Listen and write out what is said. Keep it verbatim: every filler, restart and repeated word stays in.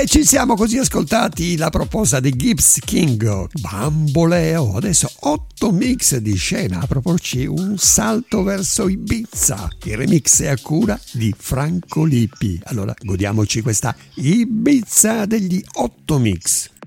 E ci siamo così ascoltati la proposta di Gibbs King, Bamboleo. Adesso otto mix di scena a proporci un salto verso Ibiza. Il remix è a cura di Franco Lippi. Allora godiamoci questa Ibiza degli otto mix.